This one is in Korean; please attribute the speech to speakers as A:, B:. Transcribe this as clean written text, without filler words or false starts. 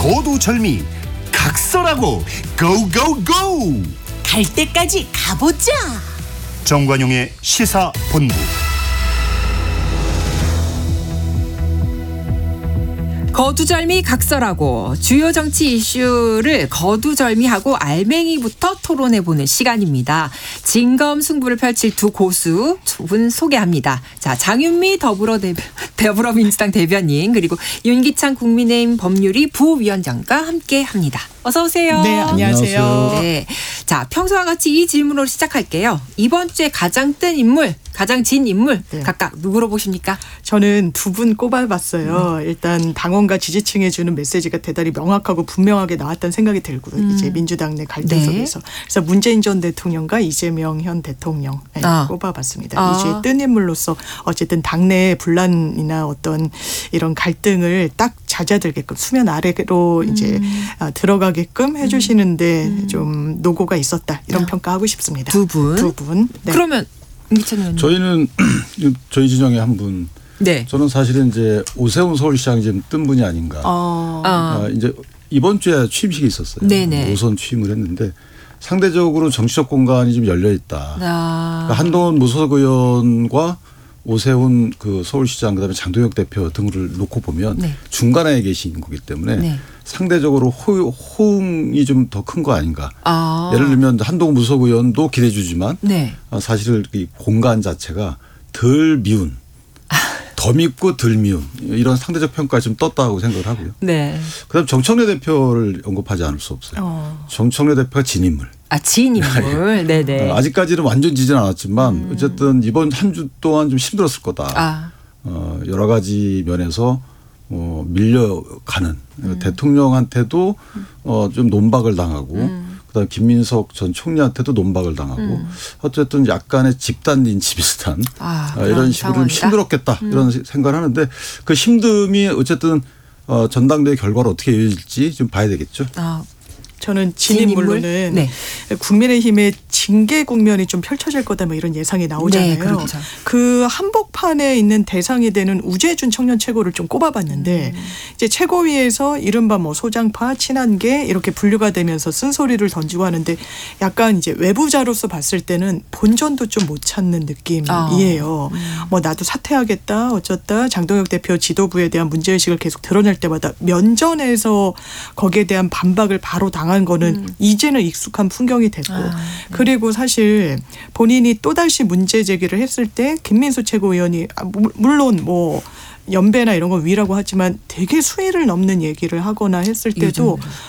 A: 거두절미 각설하고 고고고!
B: 갈 때까지 가보자.
A: 정관용의 시사본부.
C: 거두절미 각설하고 주요 정치 이슈를 거두절미하고 알맹이부터 토론해보는 시간입니다. 진검승부를 펼칠 두 고수 두 분 소개합니다. 자, 장윤미 더불어민주당 대변인 그리고 윤기찬 국민의힘 법률위 부위원장과 함께합니다. 어서 오세요.
D: 네, 안녕하세요.
C: 네, 자, 평소와 같이 이 질문으로 시작할게요. 이번 주에 가장 뜬 인물, 가장 진 인물
D: 네.
C: 각각 누구로 보십니까?
D: 저는 두 분 꼽아봤어요. 일단 당원과 지지층에 주는 메시지가 대단히 명확하고 분명하게 나왔다는 생각이 들고요. 이제 민주당 내 갈등
C: 네.
D: 속에서. 그래서 문재인 전 대통령과 이재명 현 대통령 꼽아봤습니다. 이 주에 뜬 인물로서 어쨌든 당내 분란이나 어떤 이런 갈등을 딱 잦아들게끔 수면 아래로 이제 들어가게끔 해주시는데 좀 노고가 있었다. 이런 평가하고 싶습니다.
C: 두 분.
D: 두 분. 네.
C: 그러면 윤기찬 의원님.
E: 저희는 저희 진영에 한 분.
C: 네.
E: 저는 사실은 이제 오세훈 서울시장이 좀 뜬 분이 아닌가. 이제 이번 주에 취임식이 있었어요.
C: 네네.
E: 오선 취임을 했는데 상대적으로 정치적 공간이 좀 열려 있다. 그러니까 한동훈 무소속 의원과 오세훈 그 서울시장 그다음에 장동혁 대표 등을 놓고 보면
C: 네.
E: 중간에 계신 거기 때문에
C: 네.
E: 상대적으로 호응이 좀 더 큰 거 아닌가.
C: 아.
E: 예를 들면 한동훈 무소속 의원도 기대해 주지만
C: 네.
E: 사실 이 공간 자체가 덜 미운, 더 밉고 덜 미운 이런 상대적 평가가 좀 떴다고 생각을 하고요.
C: 네.
E: 그다음 정청래 대표를 언급하지 않을 수 없어요. 정청래 대표가 진인물.
C: 아, 진 인물. 네네.
E: 아직까지는 완전 지지는 않았지만 어쨌든 이번 한 주 동안 좀 힘들었을 거다. 여러 가지 면에서 밀려가는 대통령한테도 좀 논박을 당하고 그다음에 김민석 전 총리한테도 논박을 당하고 어쨌든 약간의 집단 린치 비슷한 이런 식으로 좀 힘들었겠다 이런 생각을 하는데 그 힘듦이 어쨌든 전당대회 결과로 어떻게 이어질지 좀 봐야 되겠죠.
D: 저는 진인물로는
C: 네.
D: 국민의힘의 징계 국면이 좀 펼쳐질 거다 뭐 이런 예상이 나오잖아요.
C: 네, 그렇죠.
D: 그 한복판에 있는 대상이 되는 우재준 청년 최고를 좀 꼽아봤는데 이제 최고위에서 이른바 뭐 소장파, 친한계 이렇게 분류가 되면서 쓴소리를 던지고 하는데 약간 이제 외부자로서 봤을 때는 본전도 좀 못 찾는 느낌이에요. 뭐 나도 사퇴하겠다 어쩌다 장동혁 대표 지도부에 대한 문제의식을 계속 드러낼 때마다 면전에서 거기에 대한 반박을 바로 당한 거는 이제는 익숙한 풍경이 됐고 그리고 사실 본인이 또다시 문제 제기를 했을 때 김민수 최고위원이 물론 뭐 연배나 이런 건 위라고 하지만 되게 수위를 넘는 얘기를 하거나 했을 때도